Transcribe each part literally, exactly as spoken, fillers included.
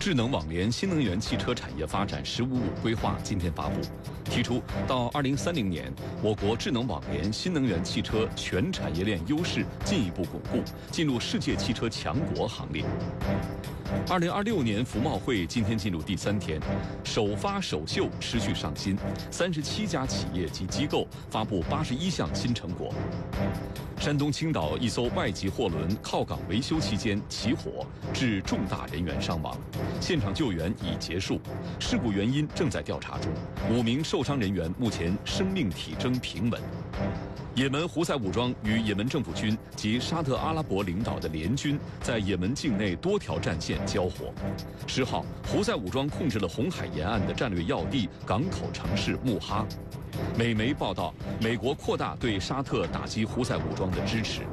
智能网联新能源汽车产业发展“十五五”规划今天发布，提出到二零三零年，我国智能网联新能源汽车全产业链优势进一步巩固，进入世界汽车强国行列。二零二六年服贸会今天进入第三天，首发首秀持续上新，三十七家企业及机构发布八十一项新成果。山东青岛一艘外籍货轮靠港维修期间起火，致重大人员伤亡，现场救援已结束，事故原因正在调查中，五名受伤人员目前生命体征平稳。也门胡塞武装与也门政府军及沙特阿拉伯领导的联军在也门境内多条战线交火。十号，胡塞武装控制了红海沿岸的战略要地港口城市穆哈。美媒报道，美国扩大对沙特打击胡塞武装的支持。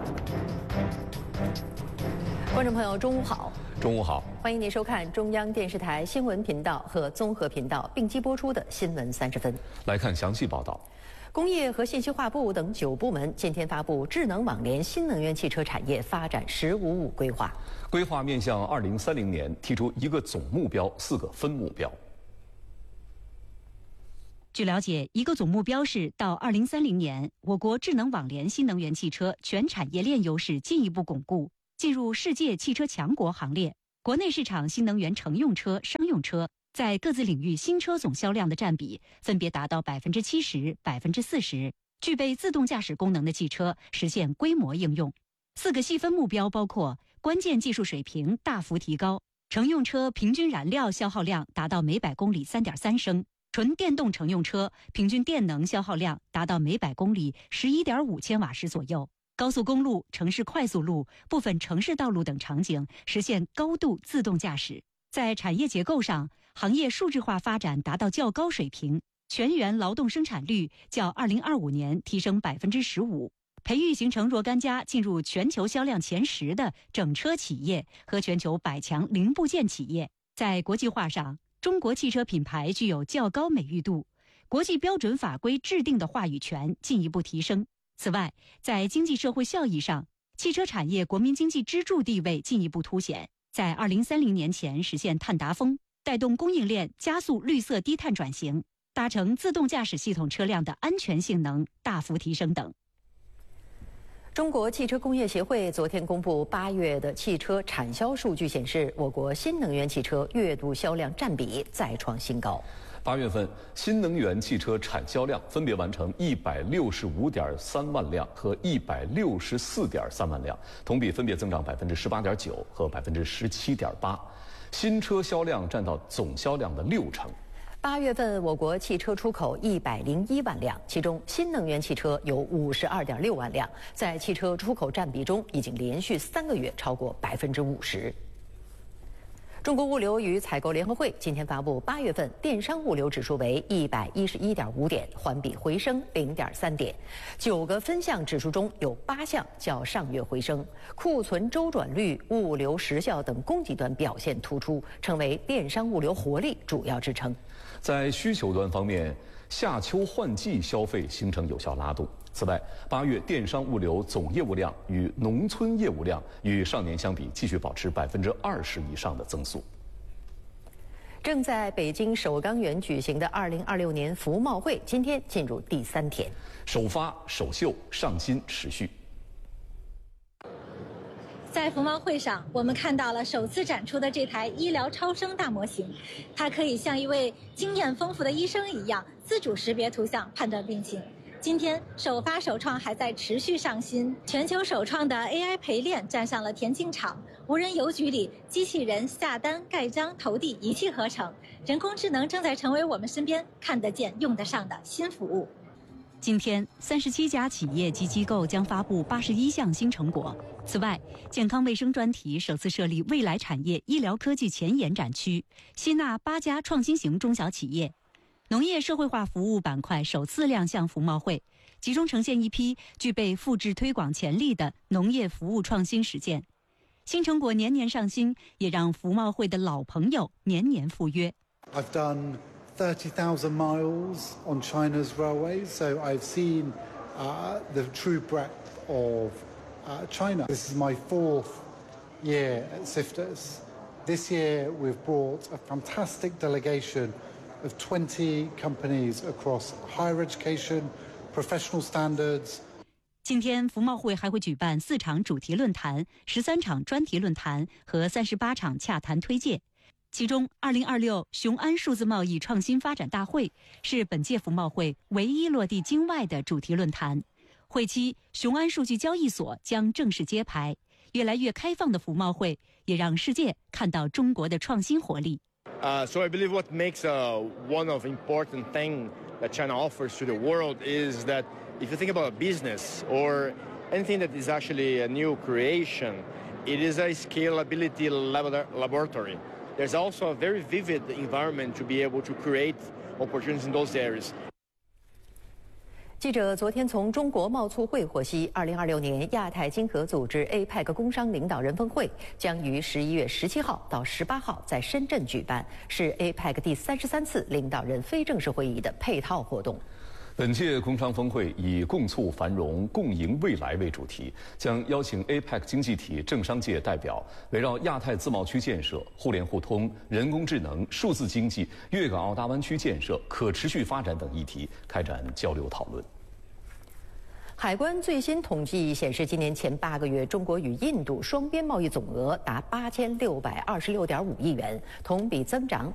观众朋友，中午好。 中午好， 欢迎您收看中央电视台新闻频道和综合频道并机播出的新闻三十分。 来看详细报道。 工业和信息化部等九部门今天发布智能网联新能源汽车产业发展“十五五”规划。 规划面向二零三零年，提出一个总目标，四个分目标。 据了解，一个总目标是到二零三零年，我国智能网联新能源汽车全产业链优势进一步巩固，进入世界汽车强国行列。国内市场新能源乘用车、商用车在各自领域新车总销量的占比分别达到百分之七十、百分之四十。具备自动驾驶功能的汽车实现规模应用。四个细分目标包括：关键技术水平大幅提高，乘用车平均燃料消耗量达到每百公里 三点三升。纯电动乘用车平均电能消耗量达到每百公里 十一点五千瓦时左右，高速公路、城市快速路、部分城市道路等场景实现高度自动驾驶。在产业结构上，行业数字化发展达到较高水平，全员劳动生产率较二零二五年提升 百分之十五， 培育形成若干家进入全球销量前十的整车企业和全球百强零部件企业。在国际化上，中国汽车品牌具有较高美誉度，国际标准法规制定的话语权进一步提升。此外，在经济社会效益上，汽车产业国民经济支柱地位进一步凸显，在二零三零年前实现碳达峰，带动供应链加速绿色低碳转型，搭乘自动驾驶系统车辆的安全性能大幅提升等。 中国汽车工业协会昨天公布八月的汽车产销数据显示，我国新能源汽车月度销量占比再创新高。 八月份新能源汽车产销量分别完成一百六十五点三万辆和一百六十四点三万辆，同比分别增长百分之十八点九和百分之十七点八，新车销量占到总销量的六成。 八月份，我国汽车出口一百零一万辆，其中新能源汽车有五十二点六万辆，在汽车出口占比中已经连续三个月超过百分之五十。中国物流与采购联合会今天发布，八月份电商物流指数为一百一十一点五点，环比回升零点三点。九个分项指数中有八项较上月回升，库存周转率、物流时效等供给端表现突出，成为电商物流活力主要支撑。 在需求端方面，夏秋换季消费形成有效拉动。此外，八月电商物流总业务量与农村业务量与上年相比继续保持百分之二十以上的增速。 正在北京首钢园举行的二零二六年服贸会今天进入第三天， 首发首秀上新持续。 在服贸会上，我们看到了首次展出的这台医疗超声大模型，它可以像一位经验丰富的医生一样，自主识别图像，判断病情。今天首发首创还在持续上新，全球首创的 A I 陪练站上了田径场，无人邮局里机器人下单、盖章、投递一气呵成，人工智能正在成为我们身边看得见、用得上的新服务。 今天，三十七家企业及机构将发布八十一项新成果。此外，健康卫生专题首次设立未来产业医疗科技前沿展区，吸纳八家创新型中小企业。农业社会化服务板块首次亮相服贸会，集中呈现一批具备复制推广潜力的农业服务创新实践。新成果年年上新，也让服贸会的老朋友年年赴约。 I've done thirty thousand miles on China's railways, so I've seen uh, the true breadth of uh, China. This is my fourth year at SIFTUS, This year, we've brought a fantastic delegation of twenty companies across higher education, professional standards. 今天，服贸会还会举办四场主题论坛、十三场专题论坛和三十八场洽谈推介。其中，二零二六雄安数字贸易创新发展大会是本届服贸会唯一落地京外的主题论坛。会期，雄安数据交易所将正式揭牌。越来越开放的服贸会，也让世界看到中国的创新活力。 Uh, so I believe what makes uh, one of important thing that China offers to the world is that if you think about a business or anything that is actually a new creation, it is a scalability laboratory. There's also a very vivid environment to be able to create opportunities in those areas. 记者昨天从中国贸促会获悉，二零二六年亚太经合组织 A P E C 工商领导人峰会将于十一月十七号到十八号在深圳举办，是 A P E C 第三十三次领导人非正式会议的配套活动。 本届工商峰会以“共促繁荣，共赢未来”为主题，将邀请 A P E C 经济体政商界代表，围绕亚太自贸区建设、互联互通、人工智能、数字经济、粤港澳大湾区建设、可持续发展等议题开展交流讨论。 海关最新统计显示，今年前八个月，中国与印度双边贸易总额达八千六百二十六点五亿元，同比增长